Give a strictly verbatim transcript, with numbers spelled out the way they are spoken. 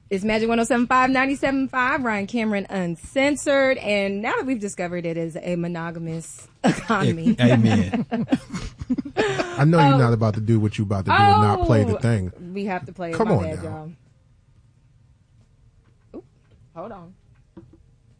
It's Magic one oh seven point five, ninety-seven point five, Ryan Cameron Uncensored. And now that we've discovered it is a monogamous economy. Amen. I know oh. you're not about to do what you're about to do oh. and not play the thing. We have to play it. Come My on bad, now. y'all. Ooh, hold on.